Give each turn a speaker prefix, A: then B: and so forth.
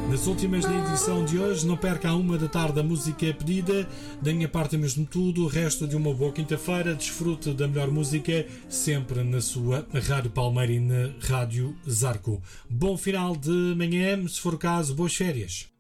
A: Nas últimas da edição de hoje, não perca à 1 da tarde a música é pedida. Da minha parte é mesmo tudo. O resto de uma boa quinta-feira. Desfrute da melhor música sempre na sua Rádio Palmeira e na Rádio Zarco. Bom final de manhã, se for o caso, boas férias.